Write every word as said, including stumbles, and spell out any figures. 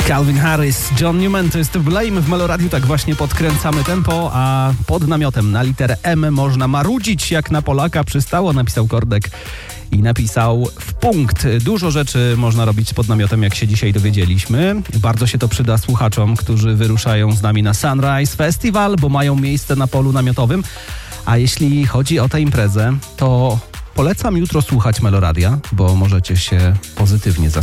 Calvin Harris, John Newman, to jest Blame w Meloradiu, tak właśnie podkręcamy tempo, a pod namiotem na literę M można marudzić jak na Polaka przystało, napisał Kordek i napisał w punkt. Dużo rzeczy można robić pod namiotem, jak się dzisiaj dowiedzieliśmy. Bardzo się to przyda słuchaczom, którzy wyruszają z nami na Sunrise Festival, bo mają miejsce na polu namiotowym. A jeśli chodzi o tę imprezę, to polecam jutro słuchać Meloradia, bo możecie się pozytywnie zaskoczyć.